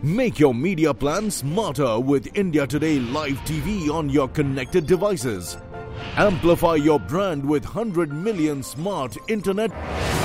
Make your media plan smarter with India Today Live TV on your connected devices. Amplify your brand with 100 million smart internet.